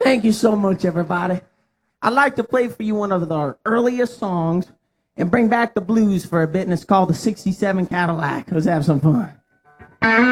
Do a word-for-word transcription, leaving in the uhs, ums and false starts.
Thank you so much, everybody. I'd like to play for you one of our earliest songs and bring back the blues for a bit, and it's called the sixty-seven Cadillac. Let's have some fun.